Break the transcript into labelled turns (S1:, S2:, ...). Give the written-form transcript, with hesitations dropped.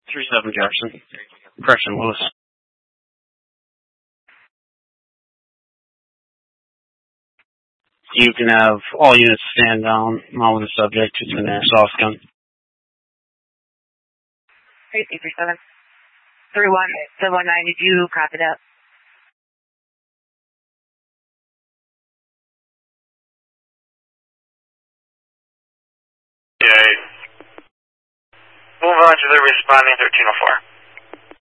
S1: 3-7 Jefferson. Correction, Lewis. You can have all units stand down, along with the subject who's in a soft gun.
S2: 337. 719, did you copy that?
S3: Yeah. Move on to the responding 1304.